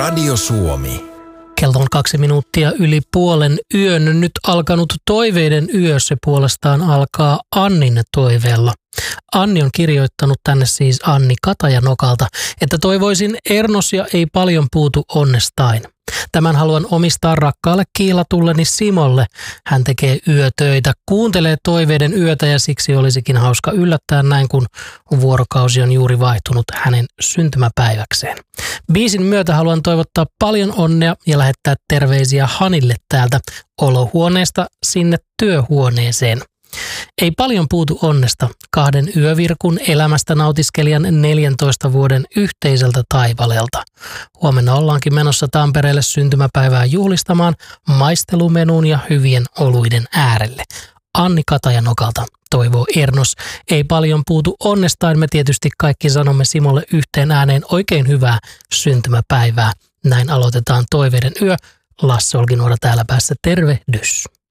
Radio Suomi. Kello on 2 minuuttia yli puolen yön. Nyt alkanut toiveiden yö, se puolestaan alkaa Annin toiveella. Anni on kirjoittanut tänne siis Anni Katajanokalta, että toivoisin Ernos ja ei paljon puutu onnestain. Tämän haluan omistaa rakkaalle kiilatulleni Simolle. Hän tekee yötöitä, kuuntelee toiveiden yötä ja siksi olisikin hauska yllättää näin, kun vuorokausi on juuri vaihtunut hänen syntymäpäiväkseen. Biisin myötä haluan toivottaa paljon onnea ja lähettää terveisiä Hanille täältä olohuoneesta sinne työhuoneeseen. Ei paljon puutu onnesta 2 yövirkun elämästä nautiskelijan 14 vuoden yhteiseltä taipaleelta. Huomenna ollaankin menossa Tampereelle syntymäpäivää juhlistamaan maistelumenuun ja hyvien oluiden äärelle. Anni Katajanokalta toivoo Ernos. Ei paljon puutu onnestaan. Me tietysti kaikki sanomme Simolle yhteen ääneen oikein hyvää syntymäpäivää. Näin aloitetaan toiveiden yö. Lasse Olkinuora täällä päässä. Tervehdys.